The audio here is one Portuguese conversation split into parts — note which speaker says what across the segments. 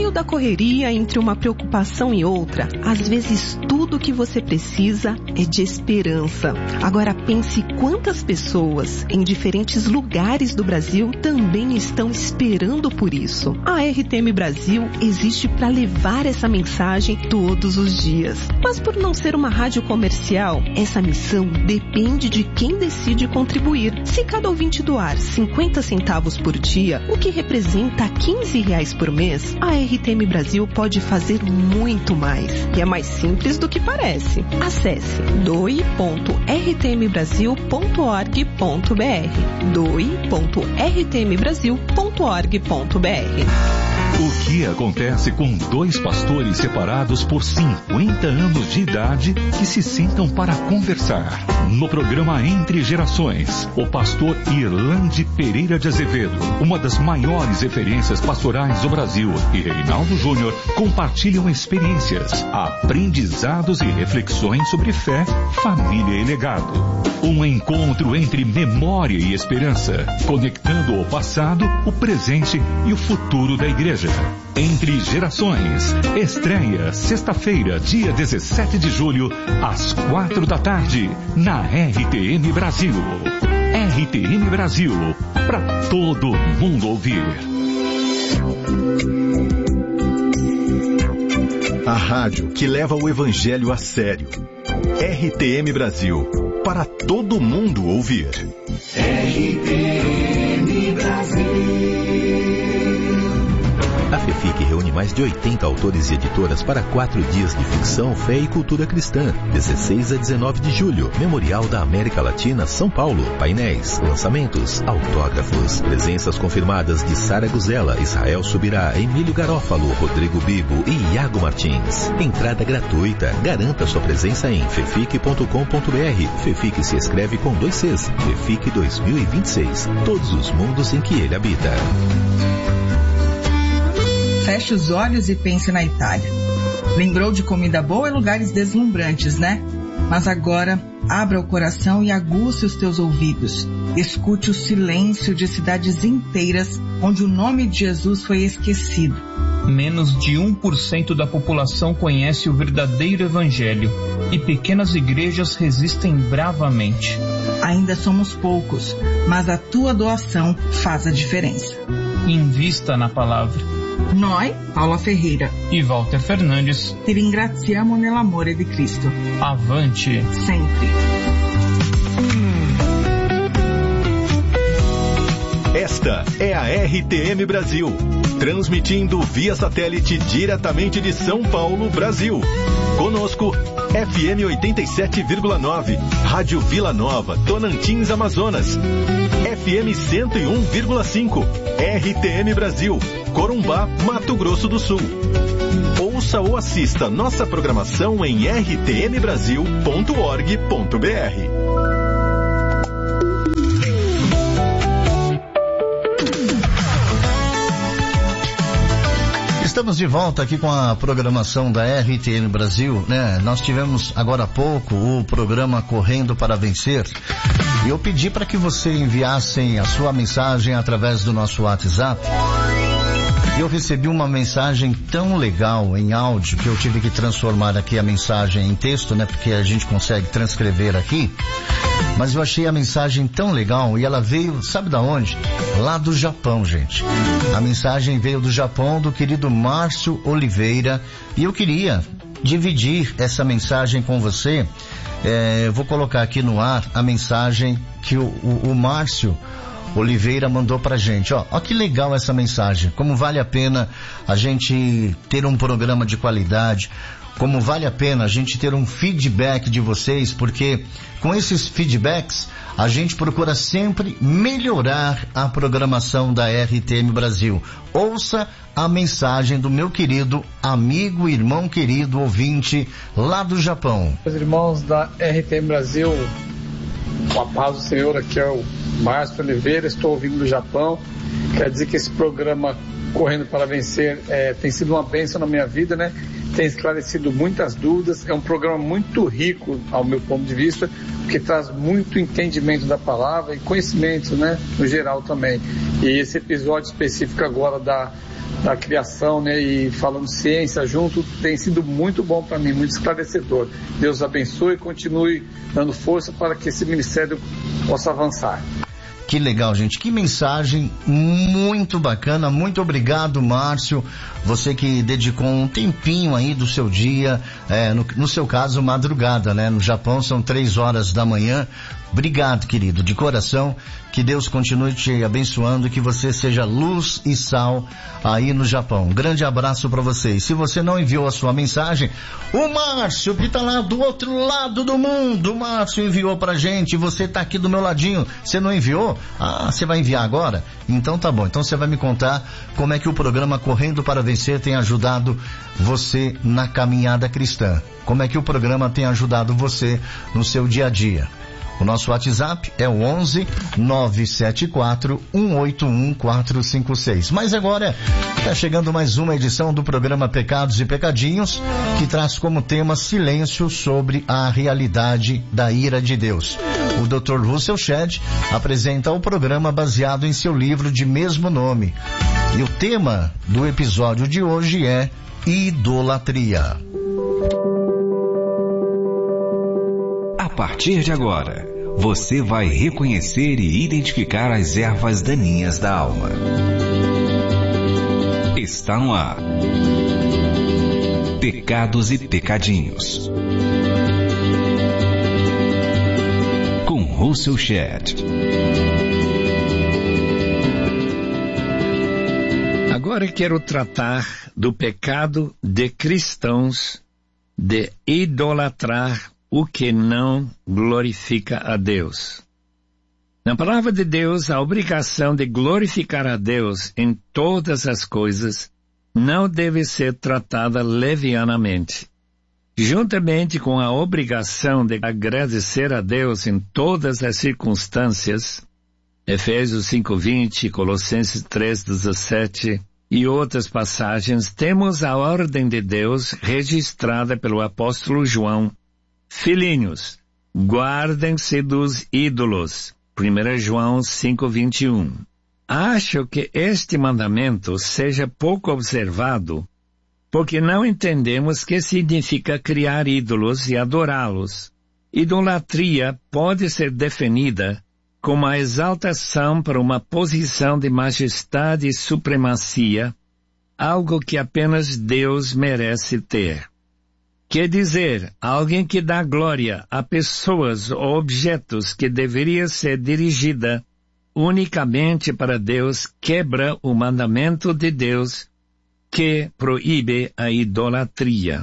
Speaker 1: meio da correria, entre uma preocupação e outra, às vezes tudo que você precisa é de esperança. Agora pense quantas pessoas em diferentes lugares do Brasil também estão esperando por isso. A RTM Brasil existe para levar essa mensagem todos os dias. Mas por não ser uma rádio comercial, essa missão depende de quem decide contribuir. Se cada ouvinte doar 50 centavos por dia, o que representa R$15 por mês, a RTM Brasil pode fazer muito mais. E é mais simples do que parece. Acesse doe.rtmbrasil.org.br doe.rtmbrasil.org.br.
Speaker 2: O que acontece com dois pastores separados por 50 anos de idade que se sentam para conversar? No programa Entre Gerações, o pastor Irlande Pereira de Azevedo, uma das maiores referências pastorais do Brasil, e Reinaldo Júnior compartilham experiências, aprendizados e reflexões sobre fé, família e legado. Um encontro entre memória e esperança, conectando o passado, o presente e o futuro da igreja. Entre Gerações, estreia sexta-feira, dia 17 de julho, às 4 da tarde, na RTM Brasil. RTM Brasil, para todo mundo ouvir.
Speaker 3: A rádio que leva o evangelho a sério. RTM Brasil, para todo mundo ouvir.
Speaker 4: RTM Brasil.
Speaker 5: A FEFIC reúne mais de 80 autores e editoras para 4 dias de ficção, fé e cultura cristã. 16 a 19 de julho, Memorial da América Latina, São Paulo. Painéis, lançamentos, autógrafos. Presenças confirmadas de Sara Guzella, Israel Subirá, Emílio Garófalo, Rodrigo Bibo e Iago Martins. Entrada gratuita. Garanta sua presença em fefic.com.br. FEFIC se escreve com 2 Cs. FEFIC 2026. Todos os mundos em que ele habita.
Speaker 6: Feche os olhos e pense na Itália. Lembrou de comida boa e lugares deslumbrantes, né? Mas agora, abra o coração e aguce os teus ouvidos. Escute o silêncio de cidades inteiras onde o nome de Jesus foi esquecido.
Speaker 7: Menos de 1% da população conhece o verdadeiro evangelho e pequenas igrejas resistem bravamente.
Speaker 6: Ainda somos poucos, mas a tua doação faz a diferença.
Speaker 7: Invista na palavra.
Speaker 6: Noi, Paula Ferreira
Speaker 7: e Walter Fernandes,
Speaker 6: ti ringraziamo nell'amore di Cristo.
Speaker 7: Avante
Speaker 6: sempre.
Speaker 3: Esta é a RTM Brasil, transmitindo via satélite diretamente de São Paulo, Brasil. Conosco, FM 87,9, Rádio Vila Nova, Tonantins, Amazonas. FM 101,5, RTM Brasil, Corumbá, Mato Grosso do Sul. Ouça ou assista nossa programação em rtmbrasil.org.br.
Speaker 8: Estamos de volta aqui com a programação da RTM Brasil, né? Nós tivemos agora há pouco o programa Correndo para Vencer. E eu pedi para que você enviassem a sua mensagem através do nosso WhatsApp. E eu recebi uma mensagem tão legal em áudio que eu tive que transformar aqui a mensagem em texto, né? Porque a gente consegue transcrever aqui. Mas eu achei a mensagem tão legal e ela veio, sabe da onde? Lá do Japão, gente. A mensagem veio do Japão, do querido Márcio Oliveira, e eu queria dividir essa mensagem com você. Eu vou colocar aqui no ar a mensagem que o Márcio Oliveira mandou pra gente. Ó que legal essa mensagem, como vale a pena a gente ter um programa de qualidade, como vale a pena a gente ter um feedback de vocês, porque com esses feedbacks a gente procura sempre melhorar a programação da RTM Brasil. Ouça a mensagem do meu querido amigo, irmão querido, ouvinte lá do Japão.
Speaker 9: Os irmãos da RTM Brasil, com a paz do Senhor, aqui é o Márcio Oliveira, estou ouvindo do Japão. Quer dizer que esse programa Correndo para Vencer tem sido uma bênção na minha vida, né? Tem esclarecido muitas dúvidas, é um programa muito rico ao meu ponto de vista, porque traz muito entendimento da palavra e conhecimento, né, no geral também. E esse episódio específico agora da criação, né, e falando ciência junto, tem sido muito bom para mim, muito esclarecedor. Deus abençoe e continue dando força para que esse ministério possa avançar.
Speaker 8: Que legal, gente. Que mensagem muito bacana. Muito obrigado, Márcio. Você que dedicou um tempinho aí do seu dia, no seu caso, madrugada, né? No Japão são 3 horas da manhã. Obrigado, querido, de coração. Que Deus continue te abençoando, que você seja luz e sal aí no Japão. Um grande abraço para você. E se você não enviou a sua mensagem, o Márcio, que tá lá do outro lado do mundo, o Márcio enviou pra gente, você tá aqui do meu ladinho. Você não enviou? Ah, você vai enviar agora? Então tá bom. Então você vai me contar como é que o programa Correndo para Vencer tem ajudado você na caminhada cristã. Como é que o programa tem ajudado você no seu dia a dia. O nosso WhatsApp é o 11 974 181 456. Mas agora está chegando mais uma edição do programa Pecados e Pecadinhos, que traz como tema silêncio sobre a realidade da ira de Deus. O Dr. Russell Shedd apresenta o programa baseado em seu livro de mesmo nome. E o tema do episódio de hoje é idolatria.
Speaker 10: A partir de agora, você vai reconhecer e identificar as ervas daninhas da alma. Está no ar. Pecados e Pecadinhos. Com Russell Shedd.
Speaker 11: Agora quero tratar do pecado de cristãos de idolatrar o que não glorifica a Deus. Na palavra de Deus, a obrigação de glorificar a Deus em todas as coisas não deve ser tratada levianamente. Juntamente com a obrigação de agradecer a Deus em todas as circunstâncias, Efésios 5:20, Colossenses 3:17 e outras passagens, temos a ordem de Deus registrada pelo apóstolo João: Filhinhos, guardem-se dos ídolos. 1 João 5:21. Acho que este mandamento seja pouco observado, porque não entendemos o que significa criar ídolos e adorá-los. Idolatria pode ser definida como a exaltação para uma posição de majestade e supremacia, algo que apenas Deus merece ter. Quer dizer, alguém que dá glória a pessoas ou objetos que deveria ser dirigida unicamente para Deus quebra o mandamento de Deus que proíbe a idolatria.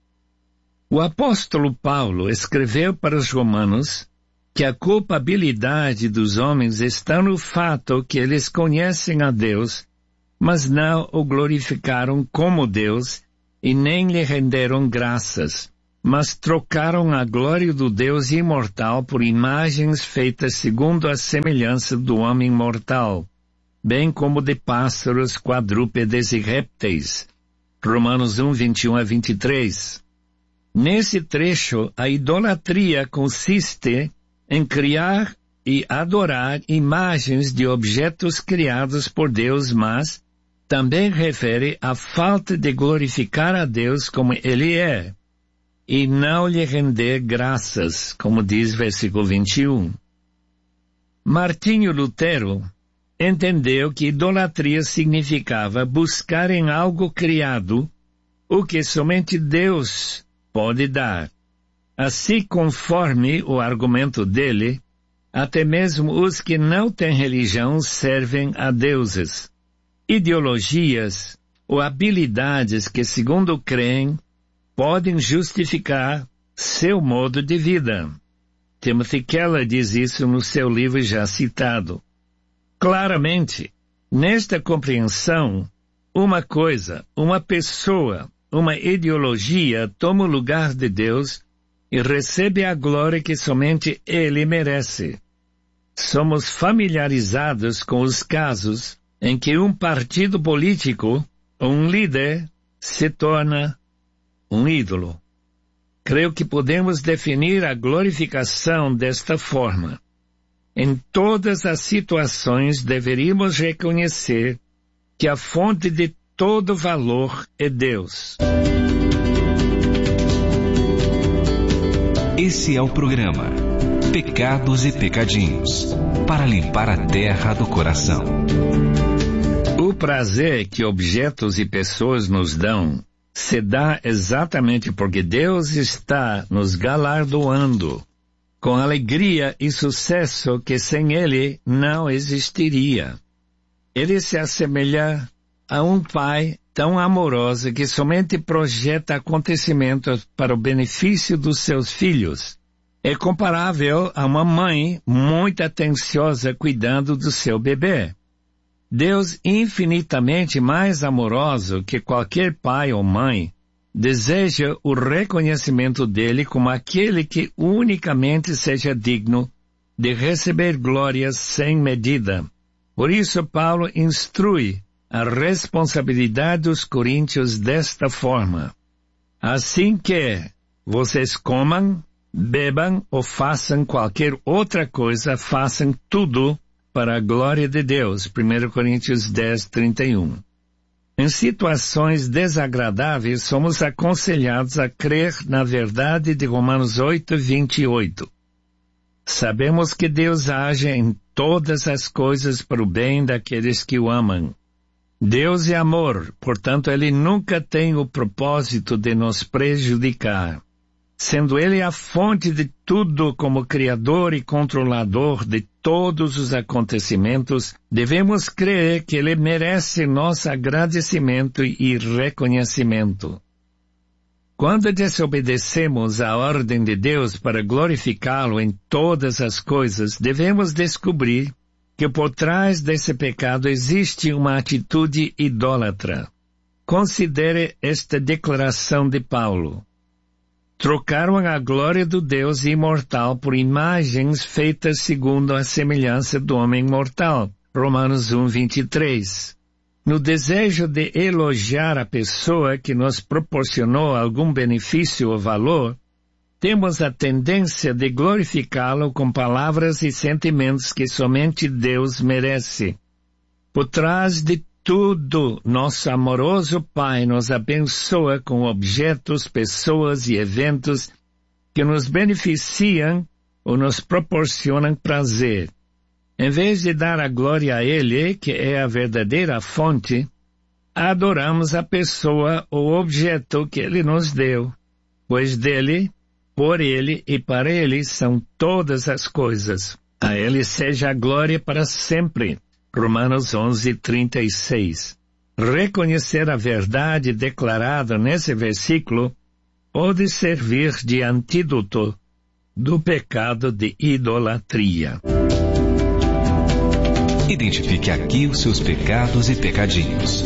Speaker 11: O apóstolo Paulo escreveu para os romanos que a culpabilidade dos homens está no fato que eles conhecem a Deus, mas não o glorificaram como Deus, e nem lhe renderam graças, mas trocaram a glória do Deus imortal por imagens feitas segundo a semelhança do homem mortal, bem como de pássaros, quadrúpedes e répteis. Romanos 1:21-23. Nesse trecho, a idolatria consiste em criar e adorar imagens de objetos criados por Deus, mas também refere à falta de glorificar a Deus como Ele é, e não lhe render graças, como diz versículo 21. Martinho Lutero entendeu que idolatria significava buscar em algo criado o que somente Deus pode dar. Assim, conforme o argumento dele, até mesmo os que não têm religião servem a deuses. Ideologias ou habilidades que, segundo creem, podem justificar seu modo de vida. Timothy Keller diz isso no seu livro já citado. Claramente, nesta compreensão, uma coisa, uma pessoa, uma ideologia toma o lugar de Deus e recebe a glória que somente Ele merece. Somos familiarizados com os casos em que um partido político, um líder, se torna um ídolo. Creio que podemos definir a glorificação desta forma. Em todas as situações deveríamos reconhecer que a fonte de todo valor é Deus.
Speaker 10: Esse é o programa Pecados e Pecadinhos, para limpar a terra do coração.
Speaker 11: O prazer que objetos e pessoas nos dão se dá exatamente porque Deus está nos galardoando com alegria e sucesso que sem Ele não existiria. Ele se assemelha a um pai tão amoroso que somente projeta acontecimentos para o benefício dos seus filhos. É comparável a uma mãe muito atenciosa cuidando do seu bebê. Deus, infinitamente mais amoroso que qualquer pai ou mãe, deseja o reconhecimento dele como aquele que unicamente seja digno de receber glórias sem medida. Por isso, Paulo instrui a responsabilidade dos coríntios desta forma: assim que vocês comam, bebam ou façam qualquer outra coisa, façam tudo para a glória de Deus. 1 Coríntios 10, 31. Em situações desagradáveis, somos aconselhados a crer na verdade de Romanos 8, 28. Sabemos que Deus age em todas as coisas para o bem daqueles que o amam. Deus é amor, portanto, Ele nunca tem o propósito de nos prejudicar. Sendo Ele a fonte de tudo como Criador e controlador de todos os acontecimentos, devemos crer que Ele merece nosso agradecimento e reconhecimento. Quando desobedecemos à ordem de Deus para glorificá-lo em todas as coisas, devemos descobrir que por trás desse pecado existe uma atitude idólatra. Considere esta declaração de Paulo: trocaram a glória do Deus imortal por imagens feitas segundo a semelhança do homem mortal. Romanos 1, 23. No desejo de elogiar a pessoa que nos proporcionou algum benefício ou valor, temos a tendência de glorificá-lo com palavras e sentimentos que somente Deus merece. Por trás de tudo, nosso amoroso Pai nos abençoa com objetos, pessoas e eventos que nos beneficiam ou nos proporcionam prazer. Em vez de dar a glória a Ele, que é a verdadeira fonte, adoramos a pessoa ou objeto que Ele nos deu, pois dele, por Ele e para Ele são todas as coisas. A Ele seja a glória para sempre. Romanos 11, 36. Reconhecer a verdade declarada nesse versículo pode servir de antídoto do pecado de idolatria.
Speaker 10: Identifique aqui os seus pecados e pecadinhos.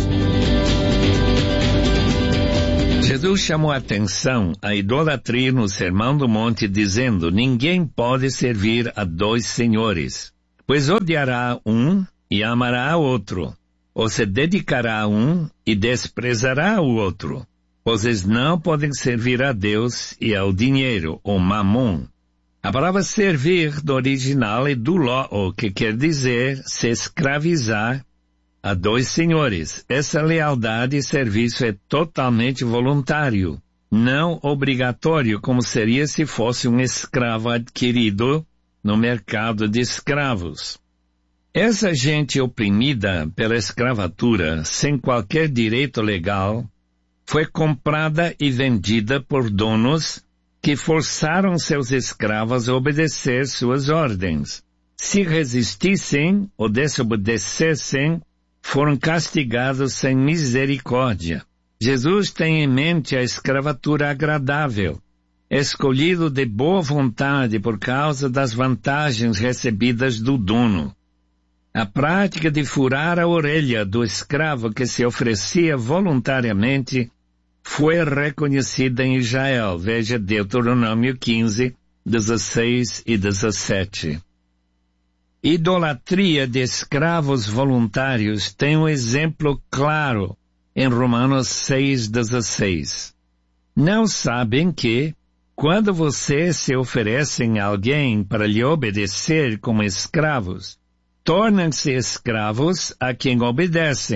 Speaker 11: Jesus chamou a atenção à idolatria no Sermão do Monte, dizendo: ninguém pode servir a dois senhores, pois odiará um e amará o outro, ou se dedicará a um e desprezará o outro. Vocês não podem servir a Deus e ao dinheiro, ou mamon. A palavra servir do original é doulo, que quer dizer se escravizar a dois senhores. Essa lealdade e serviço é totalmente voluntário, não obrigatório, como seria se fosse um escravo adquirido no mercado de escravos. Essa gente oprimida pela escravatura, sem qualquer direito legal, foi comprada e vendida por donos que forçaram seus escravos a obedecer suas ordens. Se resistissem ou desobedecessem, foram castigados sem misericórdia. Jesus tem em mente a escravatura agradável, escolhido de boa vontade por causa das vantagens recebidas do dono. A prática de furar a orelha do escravo que se oferecia voluntariamente foi reconhecida em Israel. Veja Deuteronômio 15, 16 e 17. Idolatria de escravos voluntários tem um exemplo claro em Romanos 6, 16. Não sabem que, quando vocês se oferecem a alguém para lhe obedecer como escravos, tornam-se escravos a quem obedecem,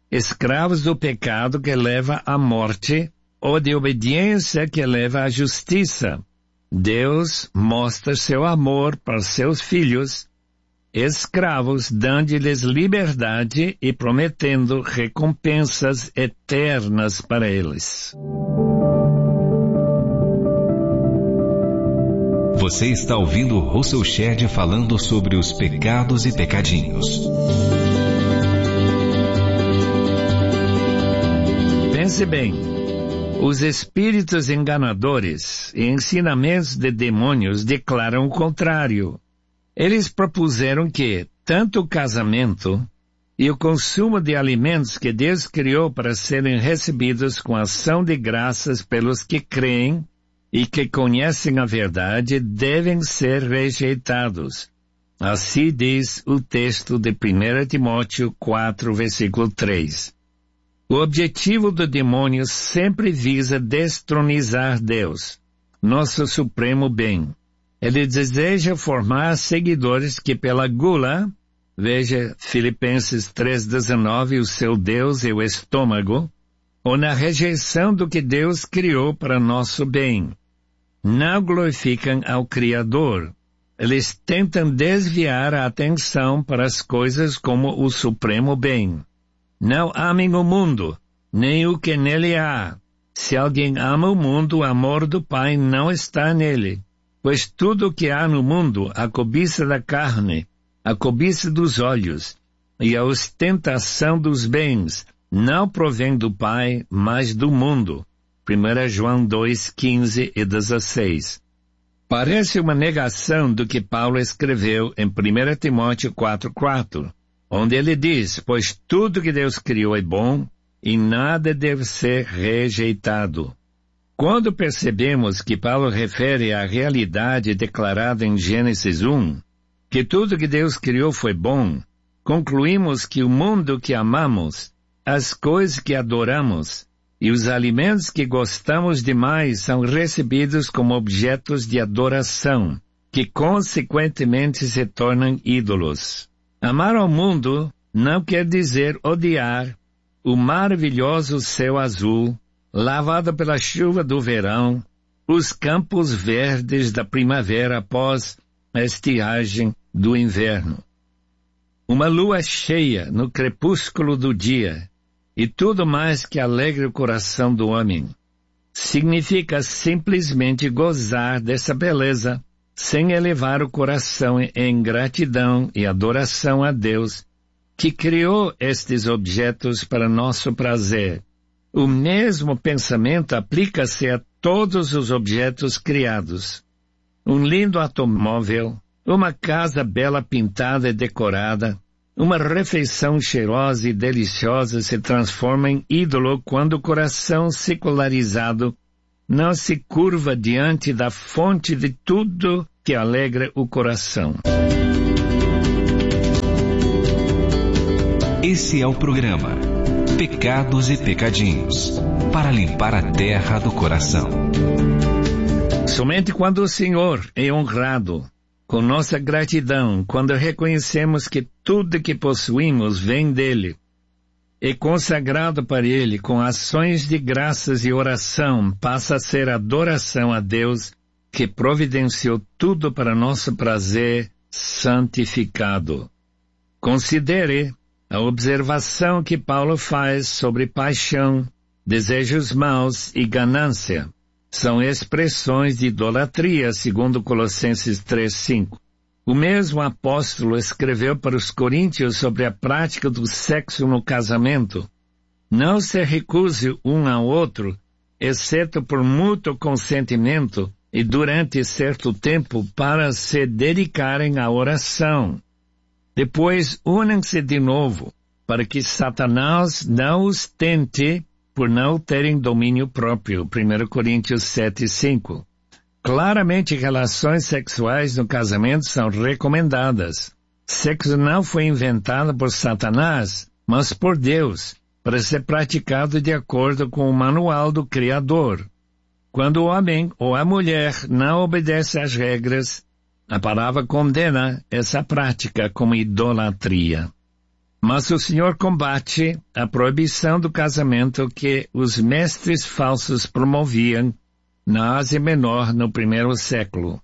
Speaker 11: escravos do pecado que leva à morte ou de obediência que leva à justiça. Deus mostra seu amor para seus filhos, escravos, dando-lhes liberdade e prometendo recompensas eternas para eles.
Speaker 10: Você está ouvindo Russell Shedd falando sobre os pecados e pecadinhos.
Speaker 11: Pense bem, os espíritos enganadores e ensinamentos de demônios declaram o contrário. Eles propuseram que tanto o casamento e o consumo de alimentos que Deus criou para serem recebidos com ação de graças pelos que creem e que conhecem a verdade devem ser rejeitados. Assim diz o texto de 1 Timóteo 4, versículo 3. O objetivo do demônio sempre visa destronizar Deus, nosso supremo bem. Ele deseja formar seguidores que pela gula, veja Filipenses 3,19, o seu Deus é o estômago, ou na rejeição do que Deus criou para nosso bem. Não glorificam ao Criador. Eles tentam desviar a atenção para as coisas como o supremo bem. Não amem o mundo, nem o que nele há. Se alguém ama o mundo, o amor do Pai não está nele. Pois tudo o que há no mundo, a cobiça da carne, a cobiça dos olhos e a ostentação dos bens, não provém do Pai, mas do mundo. 1 João 2, 15 e 16. Parece uma negação do que Paulo escreveu em 1 Timóteo 4, 4, onde ele diz, pois tudo que Deus criou é bom e nada deve ser rejeitado. Quando percebemos que Paulo refere à realidade declarada em Gênesis 1, que tudo que Deus criou foi bom, concluímos que o mundo que amamos, as coisas que adoramos e os alimentos que gostamos demais são recebidos como objetos de adoração, que consequentemente se tornam ídolos. Amar ao mundo não quer dizer odiar o maravilhoso céu azul, lavado pela chuva do verão, os campos verdes da primavera após a estiagem do inverno. Uma lua cheia no crepúsculo do dia, e tudo mais que alegre o coração do homem. Significa simplesmente gozar dessa beleza, sem elevar o coração em gratidão e adoração a Deus, que criou estes objetos para nosso prazer. O mesmo pensamento aplica-se a todos os objetos criados. Um lindo automóvel, uma casa bela pintada e decorada, uma refeição cheirosa e deliciosa se transforma em ídolo quando o coração secularizado não se curva diante da fonte de tudo que alegra o coração.
Speaker 10: Esse é o programa Pecados e Pecadinhos, para limpar a terra do coração.
Speaker 11: Somente quando o Senhor é honrado, com nossa gratidão, quando reconhecemos que tudo que possuímos vem dele, e consagrado para ele com ações de graças e oração, passa a ser adoração a Deus, que providenciou tudo para nosso prazer santificado. Considere a observação que Paulo faz sobre paixão, desejos maus e ganância. São expressões de idolatria, segundo Colossenses 3:5. O mesmo apóstolo escreveu para os coríntios sobre a prática do sexo no casamento. Não se recuse um ao outro, exceto por mútuo consentimento e durante certo tempo para se dedicarem à oração. Depois unam-se de novo, para que Satanás não os tente por não terem domínio próprio. 1 Coríntios 7:5. Claramente, relações sexuais no casamento são recomendadas. Sexo não foi inventado por Satanás, mas por Deus, para ser praticado de acordo com o manual do Criador. Quando o homem ou a mulher não obedece às regras, a palavra condena essa prática como idolatria. Mas o Senhor combate a proibição do casamento que os mestres falsos promoviam na Ásia Menor no primeiro século.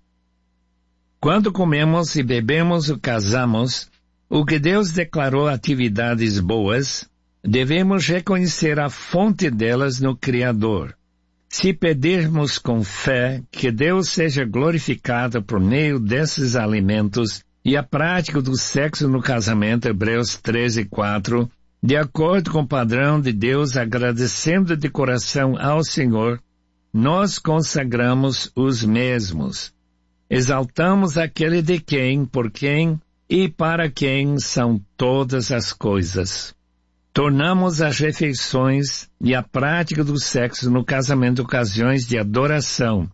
Speaker 11: Quando comemos e bebemos ou casamos, o que Deus declarou atividades boas, devemos reconhecer a fonte delas no Criador. Se pedirmos com fé que Deus seja glorificado por meio desses alimentos e a prática do sexo no casamento, Hebreus 13:4, de acordo com o padrão de Deus, agradecendo de coração ao Senhor, nós consagramos os mesmos. Exaltamos aquele de quem, por quem e para quem são todas as coisas. Tornamos as refeições e a prática do sexo no casamento ocasiões de adoração.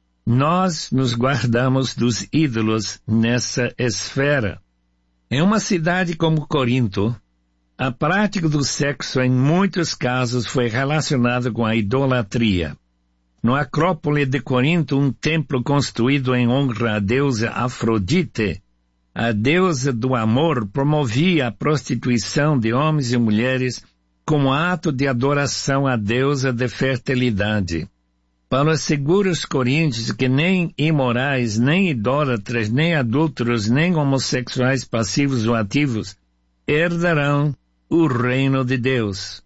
Speaker 11: Nós nos guardamos dos ídolos nessa esfera. Em uma cidade como Corinto, a prática do sexo em muitos casos foi relacionada com a idolatria. No Acrópole de Corinto, um templo construído em honra à deusa Afrodite, a deusa do amor, promovia a prostituição de homens e mulheres como ato de adoração à deusa de fertilidade. Paulo assegura os coríntios que nem imorais, nem idólatras, nem adúlteros, nem homossexuais passivos ou ativos herdarão o reino de Deus.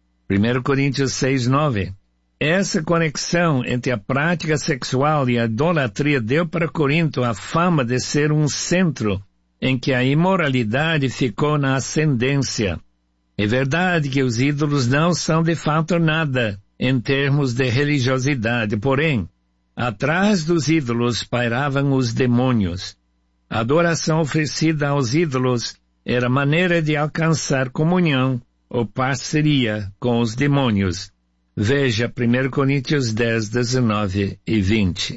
Speaker 11: 1 Coríntios 6:9. Essa conexão entre a prática sexual e a idolatria deu para Corinto a fama de ser um centro em que a imoralidade ficou na ascendência. É verdade que os ídolos não são de fato nada em termos de religiosidade, porém, atrás dos ídolos pairavam os demônios. A adoração oferecida aos ídolos era maneira de alcançar comunhão ou parceria com os demônios. Veja 1 Coríntios 10, 19 e 20.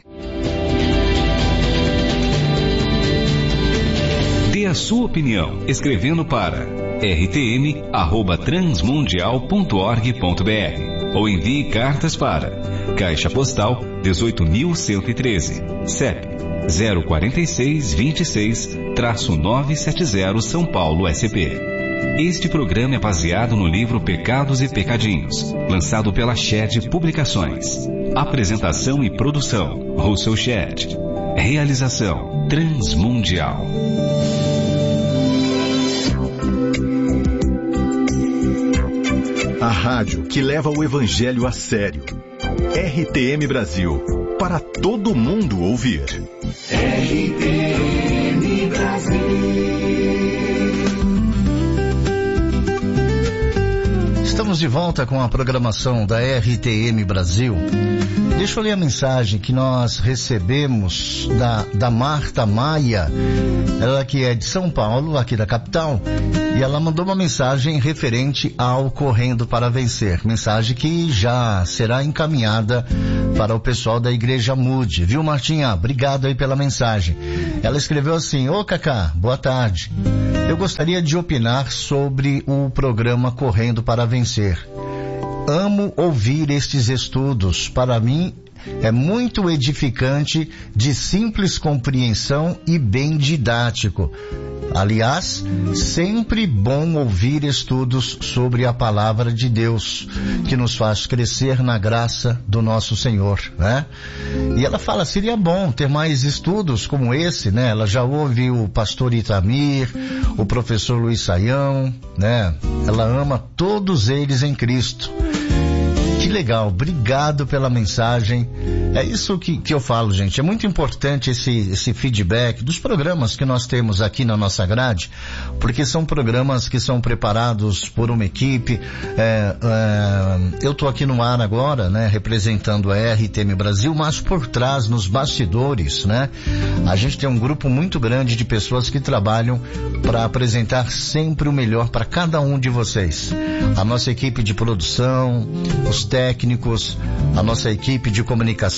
Speaker 10: Dê a sua opinião escrevendo para rtm@transmundial.org.br ou envie cartas para Caixa Postal 18.113, CEP 04626-970 São Paulo, SP. Este programa é baseado no livro Pecados e Pecadinhos, lançado pela Shed Publicações. Apresentação e produção, Russell Shed. Realização, Transmundial.
Speaker 3: A rádio que leva o evangelho a sério. RTM Brasil, para todo mundo ouvir.
Speaker 4: RTM Brasil.
Speaker 8: Estamos de volta com a programação da RTM Brasil. Deixa eu ler a mensagem que nós recebemos da Marta Maia, ela que é de São Paulo, aqui da capital, e ela mandou uma mensagem referente ao Correndo para Vencer, mensagem que já será encaminhada para o pessoal da Igreja Mude, viu, Martinha? Obrigado aí pela mensagem. Ela escreveu assim: ô Cacá, boa tarde. Eu gostaria de opinar sobre o programa Correndo para Vencer. Amo ouvir estes estudos. Para mim, é muito edificante, de simples compreensão e bem didático. Aliás, sempre bom ouvir estudos sobre a palavra de Deus, que nos faz crescer na graça do nosso Senhor, né? E ela fala, seria bom ter mais estudos como esse, né? Ela já ouve o pastor Itamir, o professor Luiz Saião, né? Ela ama todos eles em Cristo. Que legal, obrigado pela mensagem. É isso que eu falo, gente. É muito importante esse feedback dos programas que nós temos aqui na nossa grade, porque são programas que são preparados por uma equipe. Eu estou aqui no ar agora, né, representando a RTM Brasil, mas por trás, nos bastidores, né, a gente tem um grupo muito grande de pessoas que trabalham para apresentar sempre o melhor para cada um de vocês. A nossa equipe de produção, os técnicos, a nossa equipe de comunicação,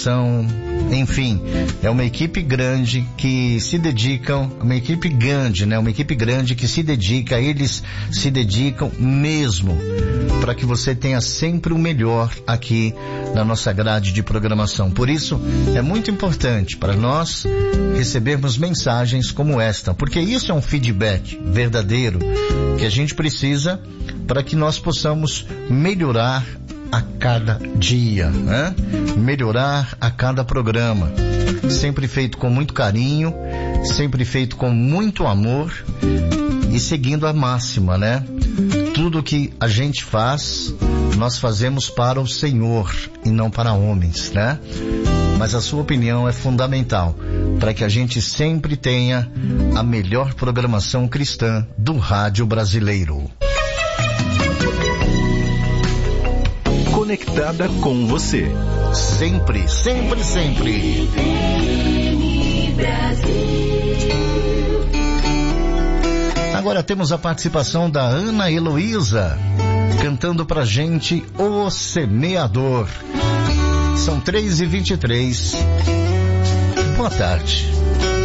Speaker 8: programação, enfim, é uma equipe grande que se dedicam, uma equipe grande que se dedica, eles se dedicam mesmo para que você tenha sempre o melhor aqui na nossa grade de programação. Por isso, é muito importante para nós recebermos mensagens como esta, porque isso é um feedback verdadeiro que a gente precisa para que nós possamos melhorar a cada dia, né? Melhorar a cada programa, sempre feito com muito carinho, sempre feito com muito amor e seguindo a máxima, né? Tudo que a gente faz, nós fazemos para o Senhor e não para homens, né? Mas a sua opinião é fundamental para que a gente sempre tenha a melhor programação cristã do rádio brasileiro.
Speaker 3: Conectada com você.
Speaker 8: Sempre, sempre, sempre. Agora temos a participação da Ana Heloísa, cantando pra gente O Semeador. São 3h23. Boa tarde.